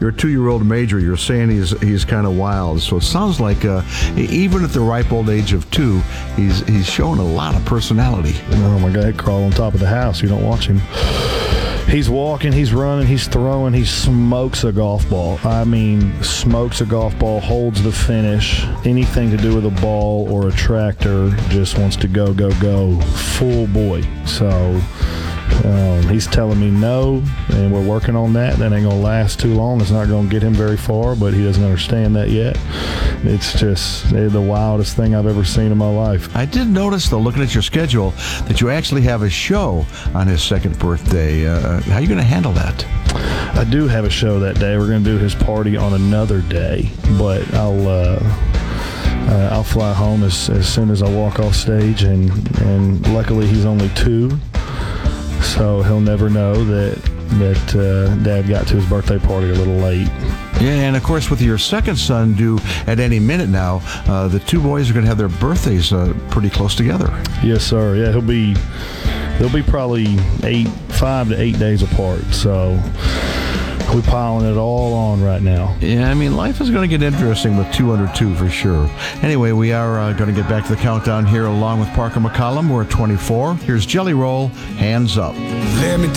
your 2-year-old Major, you're saying he's kind of wild. So it sounds like even at the ripe old age of 2, he's showing a lot of personality. Oh my God, he'd crawl on top of the house. You don't watch him. He's walking, he's running, he's throwing, he smokes a golf ball. I mean, smokes a golf ball, holds the finish. Anything to do with a ball or a tractor, just wants to go, go, go. Full boy. So he's telling me no, and we're working on that. That ain't going to last too long. It's not going to get him very far, but he doesn't understand that yet. It's just the wildest thing I've ever seen in my life. I did notice, though, looking at your schedule, that you actually have a show on his 2nd birthday. How are you going to handle that? I do have a show that day. We're going to do his party on another day, but I'll fly home as soon as I walk off stage, and luckily he's only 2, so he'll never know that Dad got to his birthday party a little late. Yeah, and of course, with your second son due at any minute now, the 2 boys are going to have their birthdays pretty close together. Yes, sir. Yeah, they'll be probably 5 to 8 days apart. So we're piling it all on right now. Yeah, I mean, life is going to get interesting with 2 under 2 for sure. Anyway, we are going to get back to the countdown here along with Parker McCollum. We're at 24. Here's Jelly Roll, Hands Up. Let me